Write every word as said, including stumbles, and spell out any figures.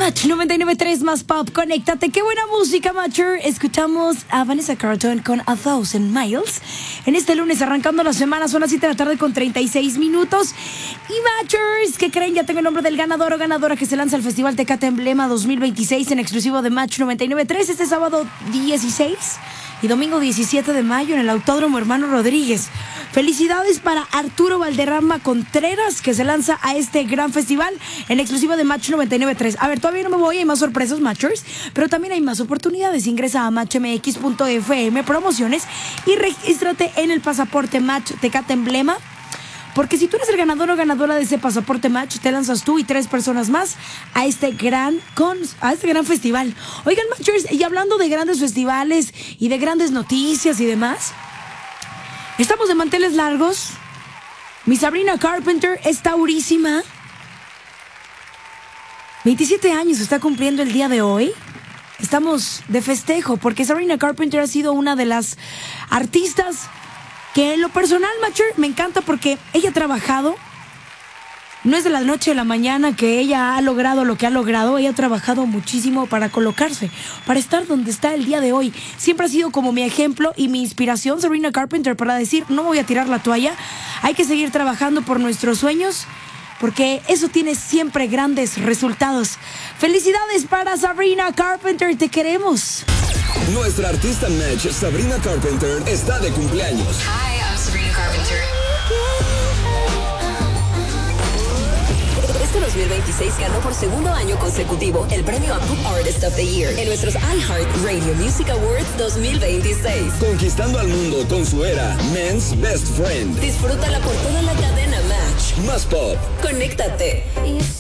Match noventa y nueve punto tres más pop, conéctate. Qué buena música, Matcher. Escuchamos a Vanessa Carlton con A Thousand Miles. En este lunes, arrancando la semana, son las siete de la tarde con treinta y seis minutos. Y Matchers, ¿qué creen? Ya tengo el nombre del ganador o ganadora que se lanza al Festival Tecate Emblema dos mil veintiséis en exclusivo de Match noventa y nueve punto tres este sábado dieciséis y domingo diecisiete de mayo en el Autódromo Hermano Rodríguez. Felicidades para Arturo Valderrama Contreras, que se lanza a este gran festival en exclusiva de Match noventa y nueve punto tres. A ver, todavía no me voy, hay más sorpresas, Matchers, pero también hay más oportunidades. Ingresa a match m x punto f m promociones y regístrate en el pasaporte Match Tecate Emblema. Porque si tú eres el ganador o ganadora de ese pasaporte Match, te lanzas tú y tres personas más a este gran con, a este gran festival. Oigan, Matchers, y hablando de grandes festivales y de grandes noticias y demás, estamos de manteles largos. Mi Sabrina Carpenter es taurísima. veintisiete años está cumpliendo el día de hoy. Estamos de festejo porque Sabrina Carpenter ha sido una de las artistas que en lo personal, Matcher, me encanta porque ella ha trabajado. No es de la noche a la mañana que ella ha logrado lo que ha logrado. Ella ha trabajado muchísimo para colocarse, para estar donde está el día de hoy. Siempre ha sido como mi ejemplo y mi inspiración, Sabrina Carpenter, para decir, no voy a tirar la toalla. Hay que seguir trabajando por nuestros sueños, porque eso tiene siempre grandes resultados. Felicidades para Sabrina Carpenter, te queremos. Nuestra artista Match, Sabrina Carpenter, está de cumpleaños. Hi, I'm Sabrina Carpenter. Este dos mil veintiséis ganó por segundo año consecutivo el premio a Pop Artist of the Year en nuestros iHeart Radio Music Awards dos mil veintiséis. Conquistando al mundo con su era Men's Best Friend. Disfrútala por toda la cadena Match. Más pop. Conéctate.